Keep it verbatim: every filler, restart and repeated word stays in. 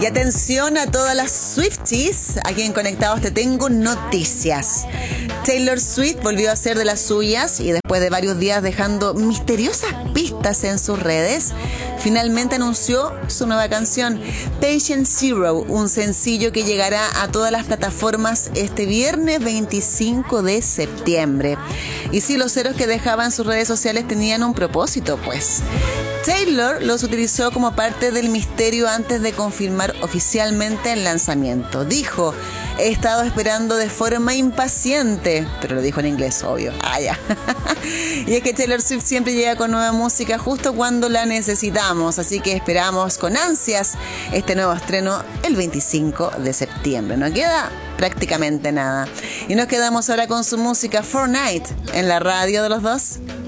Y atención a todas las Swifties, aquí en Conectados te tengo noticias. Taylor Swift volvió a hacer de las suyas y después de varios días dejando misteriosas pistas en sus redes, finalmente anunció su nueva canción, Patient Zero, un sencillo que llegará a todas las plataformas este viernes veinticinco de septiembre. Y sí, los ceros que dejaba en sus redes sociales tenían un propósito, pues. Taylor los utilizó como parte del misterio antes de confirmar oficialmente el lanzamiento. Dijo: he estado esperando de forma impaciente, pero lo dijo en inglés, obvio. Ah, ya. Y es que Taylor Swift siempre llega con nueva música justo cuando la necesitamos, así que esperamos con ansias este nuevo estreno el veinticinco de septiembre. No queda prácticamente nada. Y nos quedamos ahora con su música Fortnite en la radio de los dos.